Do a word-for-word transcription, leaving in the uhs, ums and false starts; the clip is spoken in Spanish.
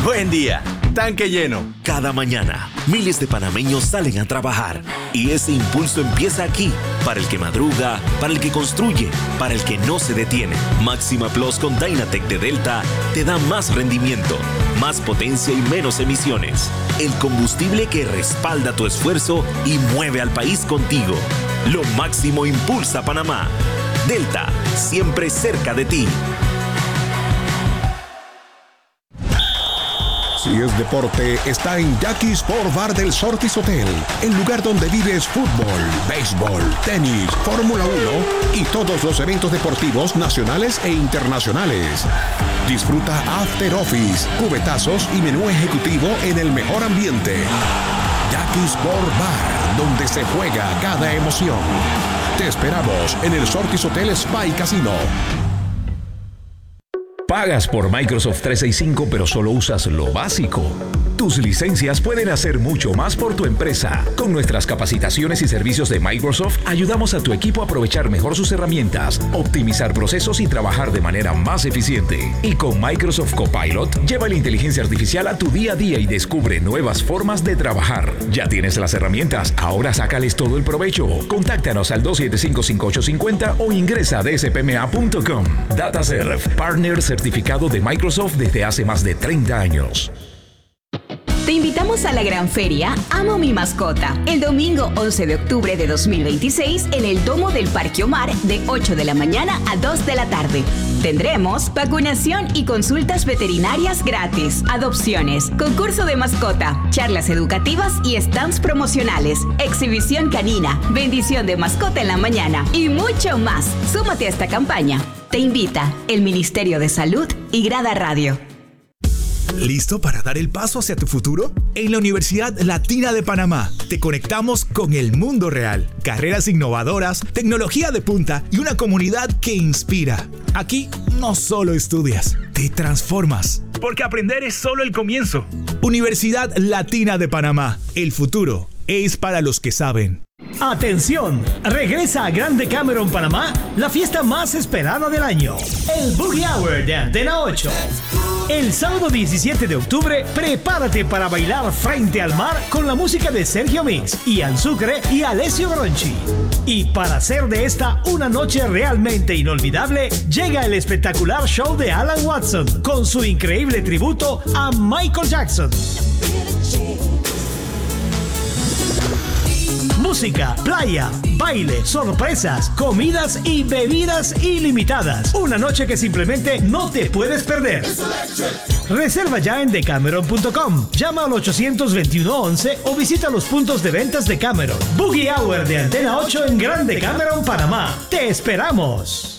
Buen día, tanque lleno. Cada mañana, miles de panameños salen a trabajar y ese impulso empieza aquí, para el que madruga, para el que construye, para el que no se detiene. Máxima Plus con Dynatec de Delta te da más rendimiento, más potencia y menos emisiones. El combustible que respalda tu esfuerzo y mueve al país contigo. Lo máximo impulsa a Panamá. Delta, siempre cerca de ti. Si es deporte, está en Jackie Sport Bar del Sortis Hotel, el lugar donde vives fútbol, béisbol, tenis, Fórmula uno y todos los eventos deportivos nacionales e internacionales. Disfruta After Office, cubetazos y menú ejecutivo en el mejor ambiente. Jackie Sport Bar, donde se juega cada emoción. Te esperamos en el Sortis Hotel Spa y Casino. Pagas por Microsoft trescientos sesenta y cinco, pero solo usas lo básico. Tus licencias pueden hacer mucho más por tu empresa. Con nuestras capacitaciones y servicios de Microsoft, ayudamos a tu equipo a aprovechar mejor sus herramientas, optimizar procesos y trabajar de manera más eficiente. Y con Microsoft Copilot, lleva la inteligencia artificial a tu día a día y descubre nuevas formas de trabajar. Ya tienes las herramientas, ahora sácales todo el provecho. Contáctanos al dos siete cinco, cinco ocho cinco cero o ingresa a d s p m a punto com. DataServe, partner certificado de Microsoft desde hace más de treinta años. Te invitamos a la gran feria Amo mi mascota, el domingo once de octubre de dos mil veintiséis en el Domo del Parque Omar de ocho de la mañana a dos de la tarde. Tendremos vacunación y consultas veterinarias gratis, adopciones, concurso de mascota, charlas educativas y stands promocionales, exhibición canina, bendición de mascota en la mañana y mucho más. Súmate a esta campaña. Te invita el Ministerio de Salud y Grada Radio. ¿Listo para dar el paso hacia tu futuro? En la Universidad Latina de Panamá te conectamos con el mundo real. Carreras innovadoras, tecnología de punta y una comunidad que inspira. Aquí no solo estudias, te transformas. Porque aprender es solo el comienzo. Universidad Latina de Panamá. El futuro es para los que saben. ¡Atención! Regresa a Grande Cameron, Panamá, la fiesta más esperada del año, el Boogie Hour de Antena ocho. El sábado diecisiete de octubre, prepárate para bailar frente al mar con la música de Sergio Mix, Ian Sucre y Alessio Gronchi. Y para hacer de esta una noche realmente inolvidable, llega el espectacular show de Alan Watson con su increíble tributo a Michael Jackson. Música, playa, baile, sorpresas, comidas y bebidas ilimitadas. Una noche que simplemente no te puedes perder. Reserva ya en decameron punto com. Llama al ochocientos veintiuno once o visita los puntos de ventas de Cameron. Boogie Hour de Antena ocho en Grande Cameron, Panamá. ¡Te esperamos!